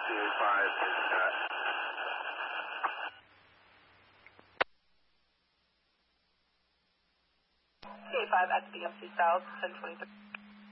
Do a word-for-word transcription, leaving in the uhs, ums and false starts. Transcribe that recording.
C A five is cut. C A five, X B F C South, ten twenty-three.